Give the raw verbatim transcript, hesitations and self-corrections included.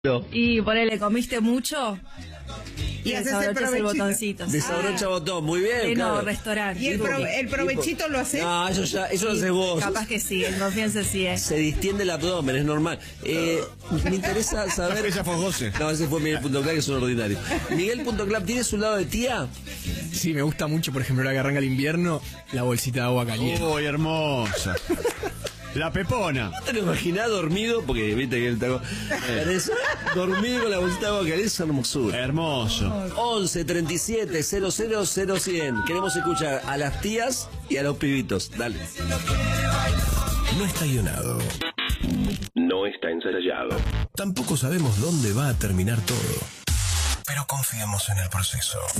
Y ponele, comiste mucho y, Y haces el desabrochas el provechito. botoncito. Desabrocha botón, muy bien. Sí, no, claro. restaurante. ¿Y el, prove- el provechito lo haces? No, eso ya, eso lo Sí, haces vos. capaz que sí, en confianza sí es. Se distiende el abdomen, es normal. Eh, me interesa saber. Esa fue José. No, ese fue Miguel punto clap, que es un ordinario. Miguel punto clap, ¿tiene su lado de tía? Sí, me gusta mucho, por ejemplo, ahora que arranca el invierno, la bolsita de agua caliente. Uy, hermosa. La pepona. ¿Te lo imaginás dormido? Porque viste que él está dormido con la bolsita de agua caliente, es una hermosura. Hermoso. once treinta y siete cero cero cero cien. Queremos escuchar a las tías y a los pibitos. Dale. No está guionado. No está ensayado. Tampoco sabemos dónde va a terminar todo. Pero confiamos en el proceso.